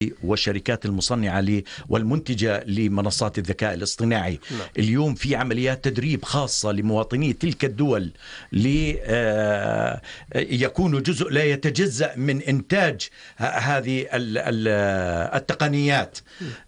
والشركات المصنعة والمنتجة لمنصات الذكاء الاصطناعي. اليوم في عمليات تدريب خاصة لمواطني تلك الدول ليكونوا جزء لا يتجزأ من إنتاج هذه التقنيات.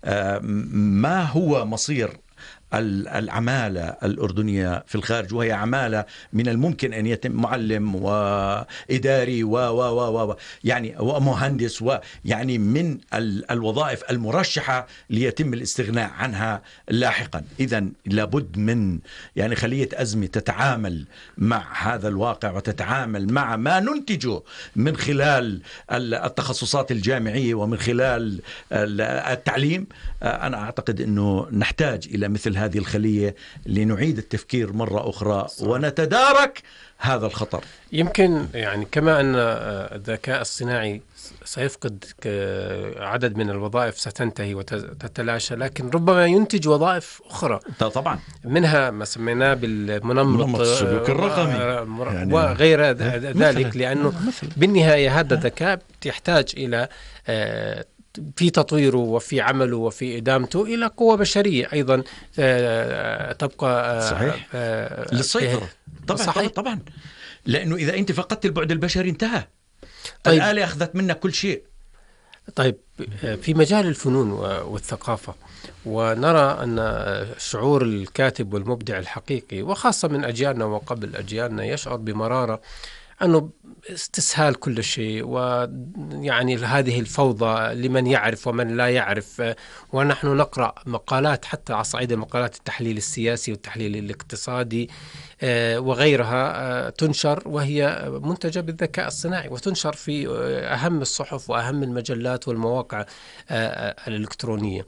ما هو مصير العمالة الأردنية في الخارج، وهي عمالة من الممكن أن يتم معلم وإداري يعني ومهندس يعني من الوظائف المرشحة ليتم الاستغناء عنها لاحقا. إذن لابد من يعني خلية أزمة تتعامل مع هذا الواقع وتتعامل مع ما ننتجه من خلال التخصصات الجامعية ومن خلال التعليم. أنا أعتقد أنه نحتاج إلى مثل هذه الخلية لنعيد التفكير مرة أخرى ونتدارك هذا الخطر. يمكن يعني كما أن الذكاء الصناعي سيفقد عدد من الوظائف ستنتهي وتتلاشى، لكن ربما ينتج وظائف أخرى طبعا، منها ما سميناه بالمنمط السلوك الرقمي يعني وغير ذلك، لأنه بالنهاية هذا الذكاء يحتاج إلى في تطويره وفي عمله وفي إدامته إلى قوة بشرية أيضا تبقى صحيح للسيطرة. طبعا لأنه إذا أنت فقدت البعد البشري انتهى. طيب. الآلة أخذت منك كل شيء. طيب في مجال الفنون والثقافة، ونرى أن شعور الكاتب والمبدع الحقيقي وخاصة من أجيالنا وقبل أجيالنا يشعر بمرارة أنه استسهال كل شيء، ويعني هذه الفوضى لمن يعرف ومن لا يعرف. ونحن نقرأ مقالات حتى على صعيد المقالات التحليل السياسي والتحليل الاقتصادي وغيرها تنشر وهي منتجة بالذكاء الصناعي، وتنشر في أهم الصحف وأهم المجلات والمواقع الإلكترونية.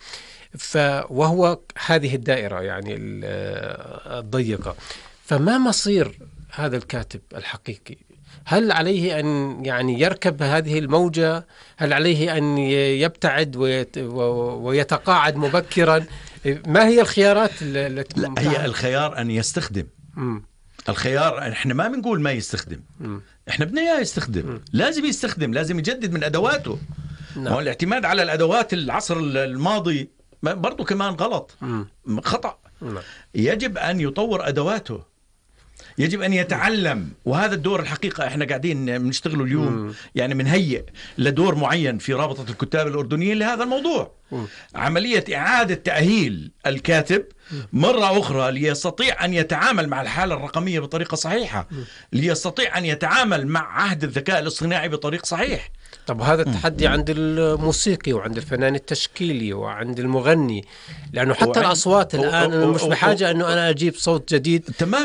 وهو هذه الدائرة يعني الضيقة. فما مصير هذا الكاتب الحقيقي؟ هل عليه أن يعني يركب هذه الموجة؟ هل عليه أن يبتعد ويتقاعد مبكرا؟ ما هي الخيارات التي هي الخيار أن يستخدم. الخيار احنا ما بنقول ما يستخدم، احنا بدنا اياه يستخدم. لازم يستخدم، لازم يجدد من أدواته. نعم. الاعتماد على الأدوات العصر الماضي برضو كمان غلط، خطأ. نعم. يجب أن يطور أدواته، يجب أن يتعلم. وهذا الدور الحقيقة احنا قاعدين بنشتغله اليوم. يعني بنهيئ لدور معين في رابطة الكتاب الأردنيين لهذا الموضوع. عملية إعادة تأهيل الكاتب مرة أخرى ليستطيع أن يتعامل مع الحالة الرقمية بطريقة صحيحة، ليستطيع أن يتعامل مع عهد الذكاء الاصطناعي بطريق صحيح. طب هذا التحدي عند الموسيقي وعند الفنان التشكيلي وعند المغني، لأنه حتى الأصوات الآن مش بحاجة أنه أنا أجيب صوت جديد.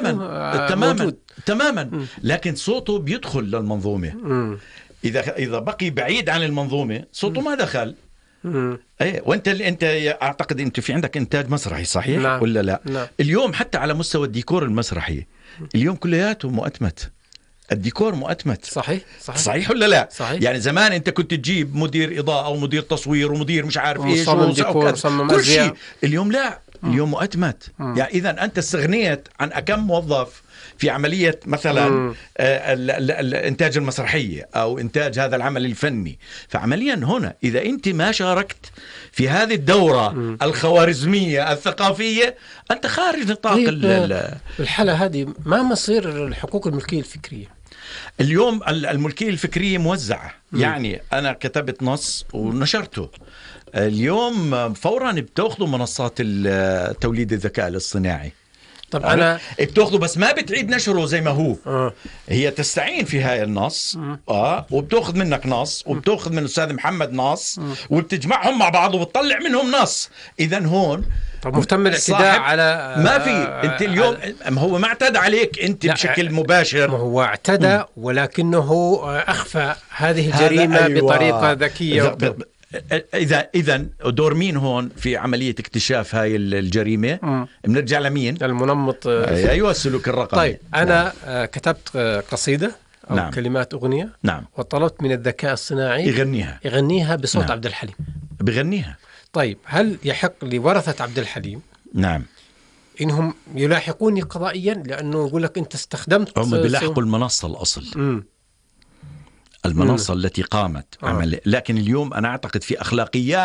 تماما. لكن صوته بيدخل للمنظومة. إذا بقي بعيد عن المنظومة صوته ما دخل. ايه. وانت اعتقد انت في عندك انتاج مسرحي صحيح؟ نعم. ولا لا؟ نعم. اليوم حتى على مستوى الديكور المسرحي اليوم كلياته مؤتمت. الديكور مؤتمت. صحيح ولا لا؟ صحيح. يعني زمان انت كنت تجيب مدير اضاءة او مدير تصوير ومدير مش عارف ايش كل شيء. اليوم لا، اليوم مؤتمت. يعني اذا انت استغنيت عن كم موظف في عملية مثلا الانتاج المسرحية او انتاج هذا العمل الفني. فعمليا هنا اذا انت ما شاركت في هذه الدورة الخوارزمية الثقافية انت خارج نطاق الحالة هذه. ما مصير الحقوق الملكية الفكرية؟ اليوم الملكية الفكرية موزعة. يعني أنا كتبت نص ونشرته، اليوم فورا بتأخذوا منصات توليد الذكاء الاصطناعي. طب أنا بتأخذه بس ما بتعيد نشره زي ما هو. هي تستعين في هاي النص وبتأخذ منك نص وبتأخذ من الأستاذ محمد نص وبتجمعهم مع بعض وبتطلع منهم نص. إذن هون طب مهتم الاعتداء على ما في. انت اليوم هو ما اعتدى عليك انت بشكل مباشر. ما هو اعتدى ولكنه اخفى هذه الجريمة بطريقة ذكية. إذا دور مين هون في عملية اكتشاف هاي الجريمة؟ بنرجع لمين؟ المنمط. أيوة، السلوك الرقمي. طيب أنا كتبت قصيدة أو نعم. كلمات أغنية. نعم. وطلبت من الذكاء الصناعي يغنيها بصوت نعم. عبد الحليم. بغنيها. طيب هل يحق لورثة عبد الحليم نعم إنهم يلاحقوني قضائيا؟ لأنه يقول لك أنت استخدمت. هم بيلاحقوا المنصة الأصل. المنصة التي قامت عمل، لكن اليوم أنا أعتقد في أخلاقيات